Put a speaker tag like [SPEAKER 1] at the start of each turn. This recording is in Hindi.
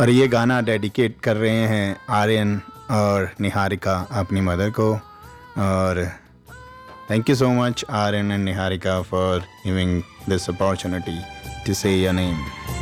[SPEAKER 1] और ये गाना डेडिकेट कर रहे हैं आर्यन और निहारिका अपनी मदर को। और thank you so much Aryan and Niharika for giving this opportunity to से योर नेम।